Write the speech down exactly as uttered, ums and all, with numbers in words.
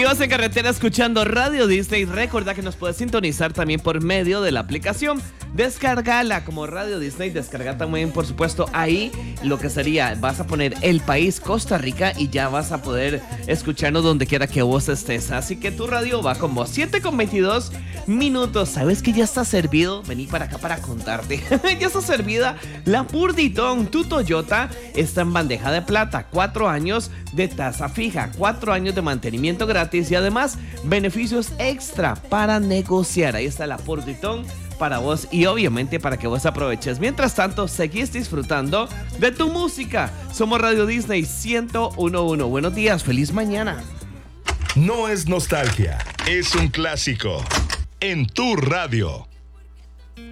Si vas en carretera escuchando Radio Disney, recuerda que nos puedes sintonizar también por medio de la aplicación. Descárgala como Radio Disney, descarga también, por supuesto, ahí lo que sería, vas a poner el país Costa Rica y ya vas a poder escucharnos donde quiera que vos estés. Así que tu radio va con vos. siete con veintidós minutos. ¿Sabes que ya está servido? Vení para acá para contarte. Ya está servida la Purditón. Tu Toyota está en bandeja de plata. Cuatro años de tasa fija, cuatro años de mantenimiento gratis y además beneficios extra para negociar. Ahí está la Purditón para vos y obviamente para que vos aproveches. Mientras tanto, seguís disfrutando de tu música. Somos Radio Disney ciento uno punto uno. Buenos días, feliz mañana. No es nostalgia, es un clásico en tu radio.